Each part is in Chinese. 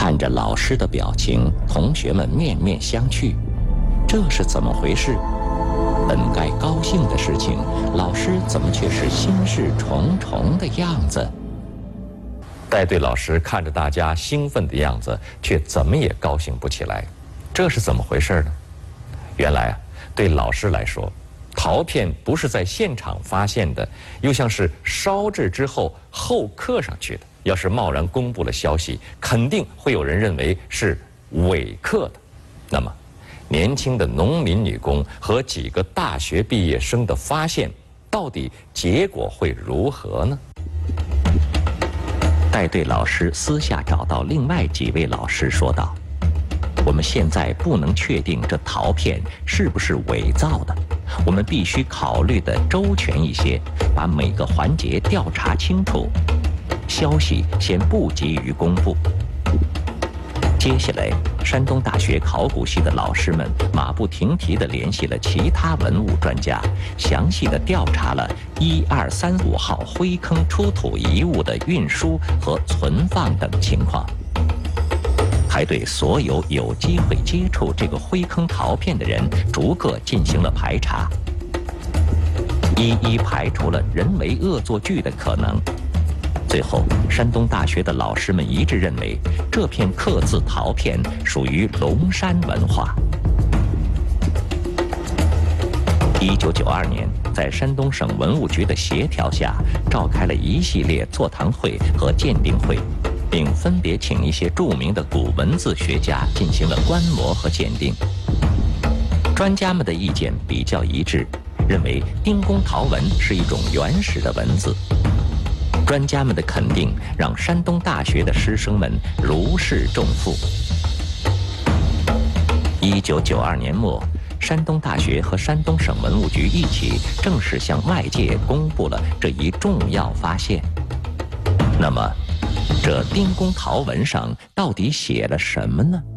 看着老师的表情，同学们面面相觑，这是怎么回事？本该高兴的事情，老师怎么却是心事重重的样子？带队老师看着大家兴奋的样子，却怎么也高兴不起来，这是怎么回事呢？原来啊，对老师来说，陶片不是在现场发现的，又像是烧制之后后刻上去的。要是贸然公布了消息，肯定会有人认为是伪刻的。那么，年轻的农民女工和几个大学毕业生的发现，到底结果会如何呢？带队老师私下找到另外几位老师说道：“我们现在不能确定这陶片是不是伪造的，我们必须考虑的周全一些，把每个环节调查清楚。消息先不急于公布。”接下来，山东大学考古系的老师们马不停蹄地联系了其他文物专家，详细地调查了1235号灰坑出土遗物的运输和存放等情况，还对所有有机会接触这个灰坑陶片的人逐个进行了排查，一一排除了人为恶作剧的可能。最后，山东大学的老师们一致认为，这片刻字陶片属于龙山文化。1992年，在山东省文物局的协调下，召开了一系列座谈会和鉴定会，并分别请一些著名的古文字学家进行了观摩和鉴定。专家们的意见比较一致，认为丁公陶文是一种原始的文字。专家们的肯定让山东大学的师生们如释重负。1992年末，山东大学和山东省文物局一起正式向外界公布了这一重要发现。那么，这丁公陶文上到底写了什么呢？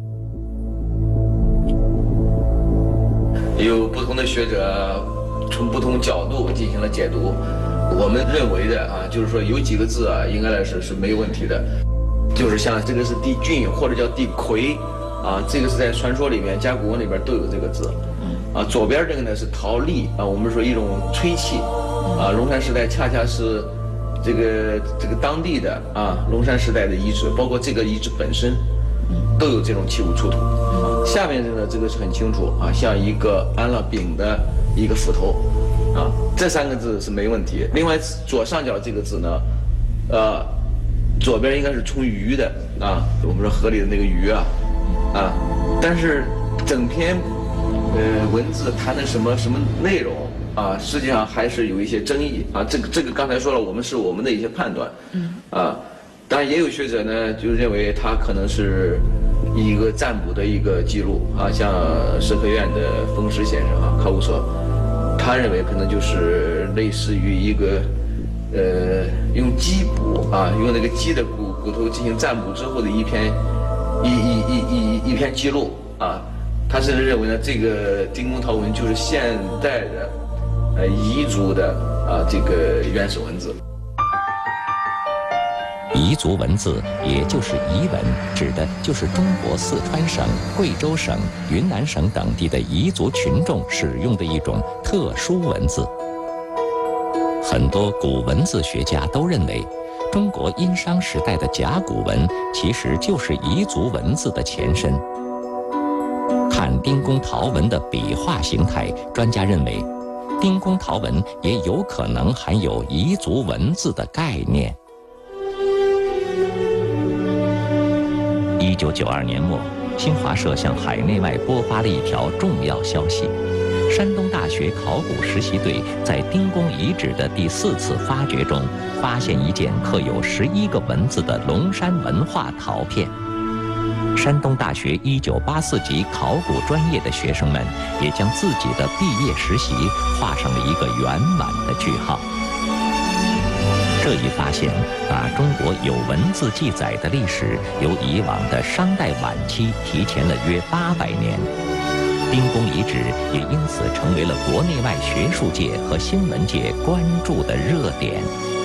有不同的学者从不同角度进行了解读。我们认为的啊，就是说有几个字啊，应该来说是没有问题的，就是像这个是地俊或者叫地魁，啊，这个是在传说里面、甲骨文里边都有这个字，啊，左边这个呢是陶粒啊，我们说一种吹器，啊，龙山时代恰恰是这个当地的啊龙山时代的遗址，包括这个遗址本身，都有这种器物出土。下面这个呢，这个是很清楚啊，像一个安了柄的一个斧头。啊，这三个字是没问题。另外左上角这个字呢，左边应该是充鱼的啊，我们说河里的那个鱼啊，啊，但是整篇文字谈的什么内容啊，实际上还是有一些争议啊。这个刚才说了，我们的一些判断，啊，当然也有学者呢就认为它可能是一个占卜的一个记录啊，像社科院的冯石先生啊，考古所。他认为可能就是类似于一个，用鸡骨啊，用那个鸡的骨头进行占卜之后的一篇记录啊。他甚至认为呢，这个丁公陶文就是现代的彝族的啊这个原始文字。 彝族文字也就是彝文，指的就是中国四川省、贵州省、云南省等地的彝族群众使用的一种特殊文字。很多古文字学家都认为，中国殷商时代的甲骨文其实就是彝族文字的前身。看丁公陶文的笔画形态，专家认为，丁公陶文也有可能含有彝族文字的概念。1992年末，新华社向海内外播发了一条重要消息：山东大学考古实习队在丁公遗址的第4次发掘中，发现一件刻有11个文字的龙山文化陶片。山东大学1984级考古专业的学生们也将自己的毕业实习画上了一个圆满的句号。这一发现把中国有文字记载的历史由以往的商代晚期提前了约800年，丁公遗址也因此成为了国内外学术界和新闻界关注的热点。